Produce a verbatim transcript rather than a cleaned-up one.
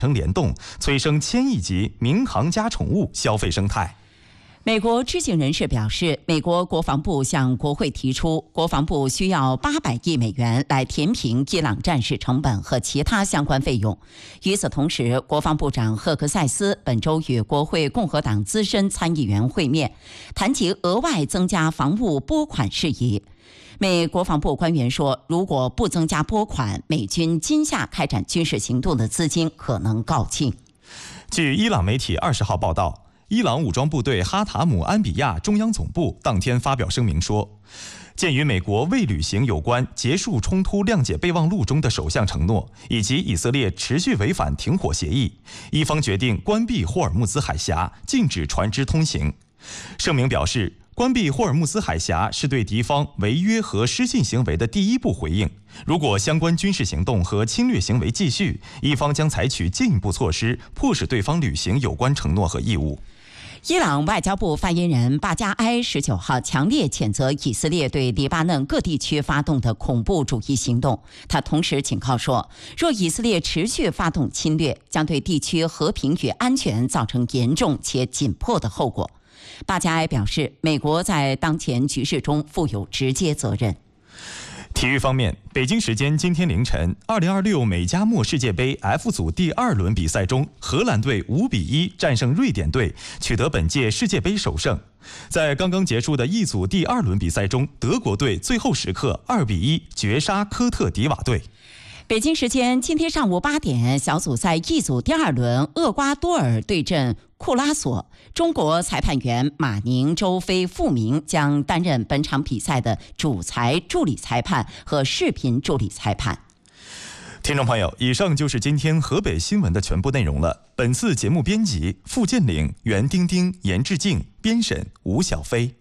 成联动，催生千亿级民航家宠物消费生态。 美国知情人士表示，美国国防部向国会提出，国防部需要八百亿美元来填平伊朗战事成本和其他相关费用。与此同时，国防部长赫克塞斯本周与国会共和党资深参议员会面，谈及额外增加防务拨款事宜。美国防部官员说，如果不增加拨款，美军今夏开展军事行动的资金可能告罄。 据伊朗媒体二十号报道，伊朗武装部队哈塔姆安比亚中央总部当天发表声明说，鉴于美国未履行有关结束冲突谅解备忘录中的首项承诺，以及以色列持续违反停火协议，伊方决定关闭霍尔木兹海峡，禁止船只通行。声明表示，关闭霍尔木兹海峡是对敌方违约和失信行为的第一步回应。如果相关军事行动和侵略行为继续，伊方将采取进一步措施，迫使对方履行有关承诺和义务。 伊朗外交部发言人巴加埃十九号强烈谴责以色列对黎巴嫩各地区发动的恐怖主义行动。他同时警告说，若以色列持续发动侵略，将对地区和平与安全造成严重且紧迫的后果。巴加埃表示，美国在当前局势中负有直接责任。 体育方面，北京时间今天凌晨，二零二六美加墨世界杯 F 组第二轮比赛中，荷兰队五比一战胜瑞典队，取得本届世界杯首胜。在刚刚结束的 E 组第二轮比赛中，德国队最后时刻二比一绝杀科特迪瓦队。 北京时间今天上午八点，小组赛 E 组第二轮，厄瓜多尔对阵库拉索。中国裁判员马宁、周飞、傅明将担任本场比赛的主裁、助理裁判和视频助理裁判。 听众朋友，以上就是今天河北新闻的全部内容了。本次节目编辑付建岭、袁丁丁、严志静，编审吴小飞。